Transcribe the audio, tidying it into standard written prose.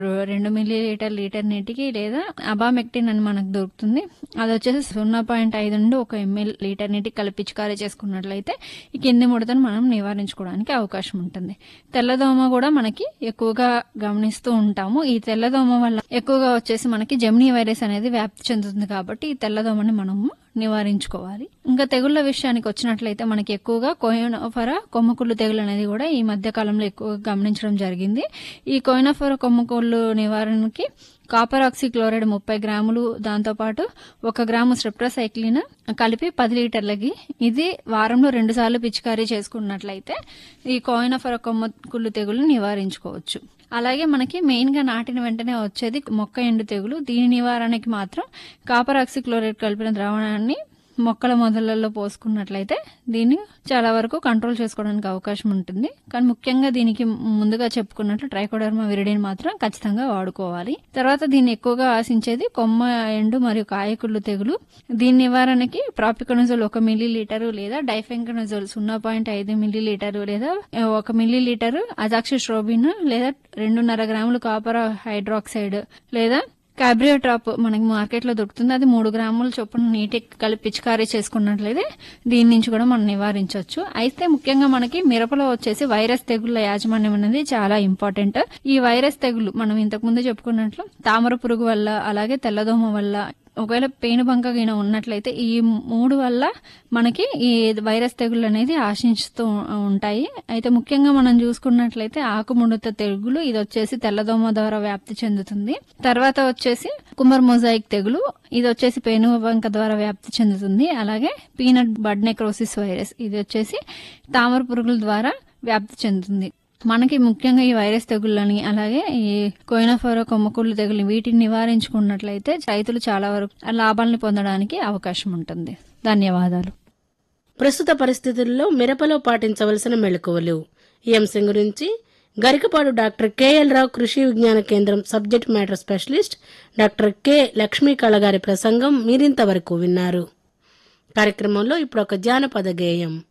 2 millilitre litre నీటికి లేదా abamectin అని మనకు దొరుకుతుంది. అది వచ్చేసి 0.5 నుండి 1 ml లీటర్ నీటికి కలిపి పిచికారీ చేసుకున్నట్లయితే ఈ కింది ముడతను మనం నివారించుకోవడానికి అవకాశం ఉంటుంది. తెల్లదోమ కూడా మనకి ఎక్కువగా గమనిస్తూ ఉంటాము. ఈ తెల్లదోమ వల్ల ఎక్కువగా వచ్చేసి మనకి జెమినీ వైరస్ అనేది వ్యాప్తి చెందుతుంది కాబట్టి ఈ తెల్లదోమని మనము నివారించుకోవాలి. ఇంకా తెగుళ్ల విషయానికి వచ్చినట్లయితే మనకి ఎక్కువగా కోయినోఫెరా కొమ్మకుళ్ళు తెగులు అనేది కూడా ఈ మధ్య కాలంలో ఎక్కువగా గమనించడం జరిగింది. ఈ కోయినోఫెరా కొమ్మకుళ్ళు నివారణకి కాపర్ ఆక్సిక్లోరైడ్ 30 గ్రాములు, దాంతోపాటు 1 గ్రాము స్ట్రెప్టోసైక్లిన్ కలిపి 10 లీటర్లకి ఇది వారంలో 2 సార్లు పిచికారీ చేసుకున్నట్లయితే ఈ కోయినోఫెరా కొమ్మకుళ్ళు తెగులు నివారించుకోవచ్చు. అలాగే మనకి మెయిన్ గా నాటిన వెంటనే వచ్చేది మొక్క ఎండు తెగులు. దీని నివారణకి మాత్రం కాపర్ ఆక్సిక్లోరైడ్ కలిపిన ద్రావణాన్ని మొక్కల మొదళ్లలో పోసుకున్నట్లయితే దీన్ని చాలా వరకు కంట్రోల్ చేసుకోవడానికి అవకాశం ఉంటుంది. కానీ ముఖ్యంగా దీనికి ముందుగా చెప్పుకున్నట్లు ట్రైకోడర్మా విరిడిని మాత్రం ఖచ్చితంగా వాడుకోవాలి. తర్వాత దీన్ని ఎక్కువగా ఆశించేది కొమ్మ ఎండు మరియు కాయకుళ్ళు తెగులు. దీని నివారణకి ప్రాపికొనజోల్ 1 మిల్లీలీటరు లేదా డైఫెంకనజోల్ 0.5 మిల్లీలీటరు లేదా 1 మిల్లీలీటరు అజాక్సిస్ట్రోబిన్ లేదా 2.5 గ్రాములు కాపర్ హైడ్రాక్సైడ్ లేదా క్యాబ్రియోట్రాప్ మనకి మార్కెట్ లో దొరుకుతుంది. అది 3 గ్రాముల చొప్పున నీటికి కలిపి పిచికారీ చేసుకున్నట్లయితే దీని నుంచి కూడా మనం నివారించవచ్చు. అయితే ముఖ్యంగా మనకి మిరపలో వచ్చేసి వైరస్ తెగుళ్ల యాజమాన్యం అనేది చాలా ఇంపార్టెంట్. ఈ వైరస్ తెగులు మనం ఇంతకు ముందు చెప్పుకున్నట్లు తామర పురుగు వల్ల, అలాగే తెల్లదోమ వల్ల, ఒకవేళ పేనుబంక గిన ఉన్నట్లయితే ఈ 3 వల్ల మనకి ఈ వైరస్ తెగులు అనేది ఆశించుతూ ఉంటాయి. అయితే ముఖ్యంగా మనం చూసుకున్నట్లయితే ఆకుముడత తెగులు, ఇది వచ్చేసి తెల్లదోమ ద్వారా వ్యాప్తి చెందుతుంది. తర్వాత వచ్చేసి కుమర్ మొజాయిక్ తెగులు, ఇది వచ్చేసి పేనుబంక ద్వారా వ్యాప్తి చెందుతుంది. అలాగే పీనట్ బడ్ నెక్రోసిస్ వైరస్, ఇది వచ్చేసి తామర పురుగుల ద్వారా వ్యాప్తి చెందుతుంది. మనకి ముఖ్యంగా ఈ వైరస్ తెగుళ్ళని అలాగే ఈ కోయినోఫెరా కొమ్మకుళ్ళు తెగులు వీటిని నివారించుకున్నట్లయితే రైతులు చాలా వరకు లాభాలను పొందడానికి అవకాశం ఉంటుంది. ధన్యవాదాలు. ప్రస్తుత పరిస్థితుల్లో మిరపలో పాటించవలసిన మెళకువలు ఈ అంశం గురించి గరికపాడు డాక్టర్ కెఎల్ రావు కృషి విజ్ఞాన కేంద్రం subject matter specialist doctor K Lakshmikala గారి ప్రసంగం మీరింతవరకు విన్నారు. కార్యక్రమంలో ఇప్పుడు ఒక జానపద గేయం.